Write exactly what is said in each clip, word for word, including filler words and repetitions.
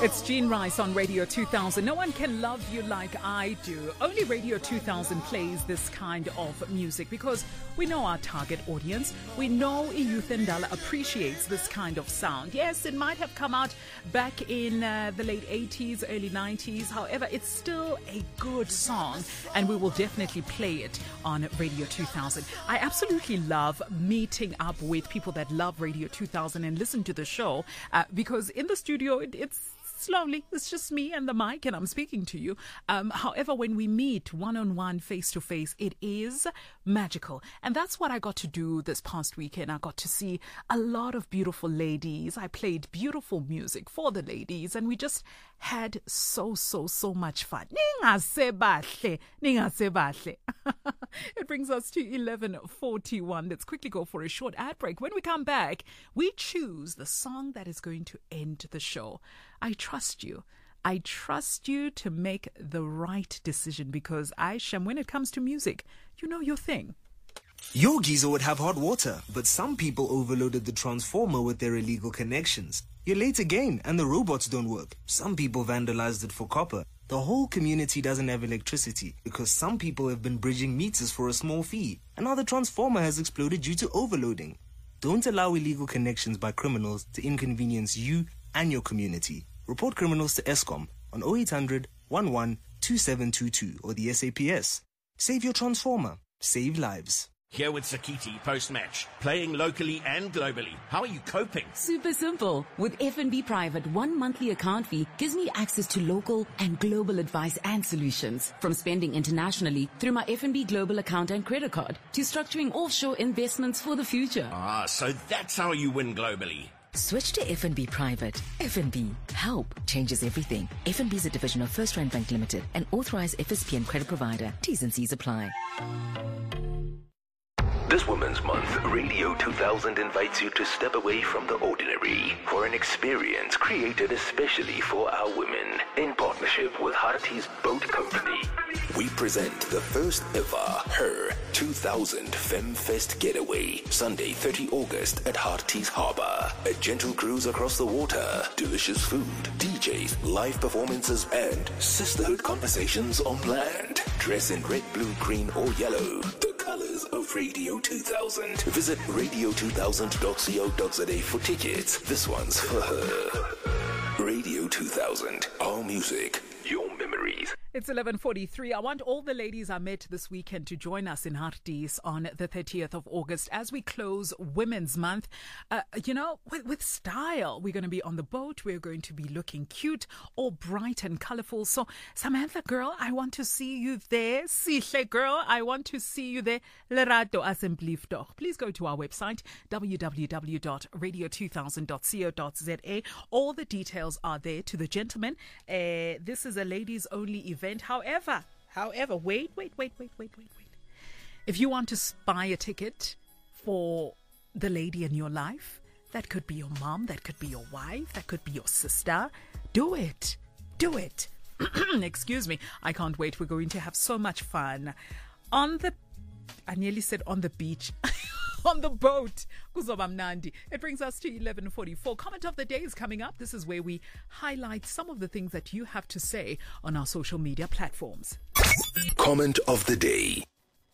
It's Jean Rice on Radio two thousand. No one can love you like I do. Only Radio two thousand plays this kind of music because we know our target audience. We know Youth Ndala appreciates this kind of sound. Yes, it might have come out back in uh, the late eighties, early nineties. However, it's still a good song and we will definitely play it on Radio two thousand. I absolutely love meeting up with people that love Radio two thousand and listen to the show uh, because in the studio it, it's slowly, it's just me and the mic and I'm speaking to you. Um, however, when we meet one-on-one, face-to-face, it is magical. And that's what I got to do this past weekend. I got to see a lot of beautiful ladies. I played beautiful music for the ladies and we just had so, so, so much fun. Ningasebahle, ningasebahle. It brings us to eleven forty-one. Let's quickly go for a short ad break. When we come back, we choose the song that is going to end the show. I trust you. I trust you to make the right decision because Aisha, when it comes to music, you know your thing. Your geyser would have hot water, but some people overloaded the transformer with their illegal connections. You're late again and the robots don't work. Some people vandalized it for copper. The whole community doesn't have electricity because some people have been bridging meters for a small fee. And now the transformer has exploded due to overloading. Don't allow illegal connections by criminals to inconvenience you and your community. Report criminals to Eskom on oh eight hundred, eleven, twenty-seven twenty-two or the S A P S. Save your transformer. Save lives. Here with Sakiti post-match, playing locally and globally. How are you coping? Super simple. With F N B Private, one monthly account fee gives me access to local and global advice and solutions. From spending internationally through my F N B Global account and credit card to structuring offshore investments for the future. Ah, so that's how you win globally. Switch to F N B Private. F N B. Help changes everything. F N B is a division of First Rand Bank Limited, an authorized F S P and credit provider. T's and C's apply. This Women's Month, Radio two thousand invites you to step away from the ordinary for an experience created especially for our women. In partnership with Harties Boat Company, we present the first ever Her two thousand FemFest Getaway, Sunday thirtieth August at Harties Harbour. A gentle cruise across the water, delicious food, D Js, live performances, and sisterhood conversations on land. Dress in red, blue, green, or yellow. The colors of Radio two thousand. Visit radio two thousand dot co dot za for tickets. This one's for her. Radio two thousand. Our music, your memories. It's eleven forty-three. I want all the ladies I met this weekend to join us in Harties on the thirtieth of August as we close Women's Month. Uh, you know, with, with style. We're going to be on the boat. We're going to be looking cute, all bright and colorful. So, Samantha, girl, I want to see you there. Sihle, girl, I want to see you there. Lerato Assemblifto. Please go to our website, w w w dot radio two thousand dot co dot za. All the details are there. To the gentlemen, uh, this is a ladies only event. However, however, wait, wait, wait, wait, wait, wait, wait. If you want to buy a ticket for the lady in your life, that could be your mom, that could be your wife, that could be your sister, do it. Do it. Excuse me. I can't wait. We're going to have so much fun. On the, I nearly said on the beach. On the boat. It brings us to eleven forty-four. Comment of the day is coming up. This is where we highlight some of the things that you have to say on our social media platforms. Comment of the day.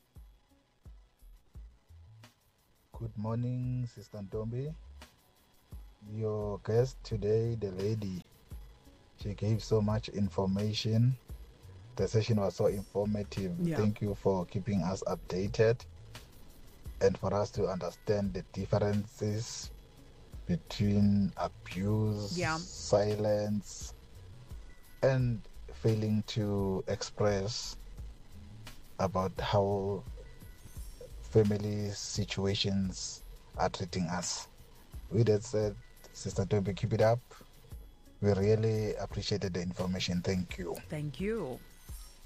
Good morning, Sister Ntombi. Your guest today, the lady, she gave so much information. The session was so informative. Yeah. Thank you for keeping us updated and for us to understand the differences between abuse, Yeah. silence, and failing to express about how family situations are treating us. With that said, Sister Toby, keep it up. We really appreciated the information. Thank you. Thank you.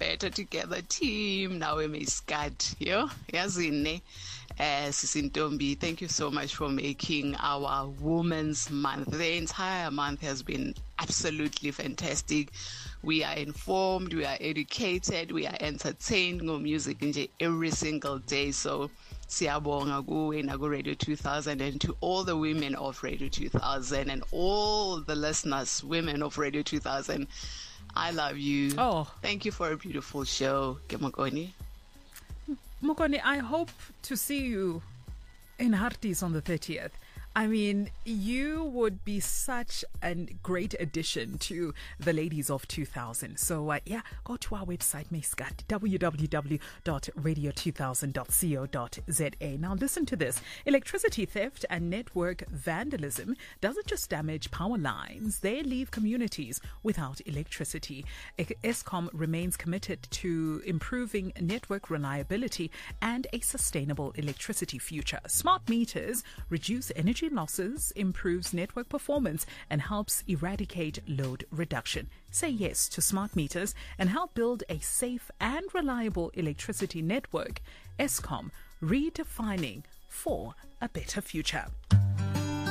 better together team. Now we may start. Yo, yazine. Uh, Sisintombi, thank you so much for making our Women's Month. The entire month has been absolutely fantastic. We are informed, we are educated, we are entertained no music every single day. So siyabonga kuwe naku Radio two thousand, and to all the women of Radio two thousand and all the listeners, women of Radio two thousand. I love you. Oh, thank you for a beautiful show. Kemokoni. Mokoni, I hope to see you in Harties on the thirtieth. I mean, you would be such a great addition to the ladies of two thousand. So, uh, yeah, go to our website, Mayskat, w w w dot radio two thousand dot co dot z a. Now, listen to this. Electricity theft and network vandalism doesn't just damage power lines, they leave communities without electricity. Eskom remains committed to improving network reliability and a sustainable electricity future. Smart meters reduce energy losses, improves network performance, and helps eradicate load reduction. Say yes to smart meters and help build a safe and reliable electricity network. Eskom, redefining for a better future.